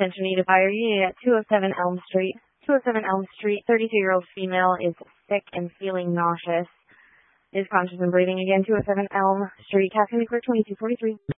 attention needed by our unit at 207 Elm Street. 207 Elm Street, 32-year-old female is sick and feeling nauseous. Is conscious and breathing again. 207 Elm Street, Captain Clear 2243.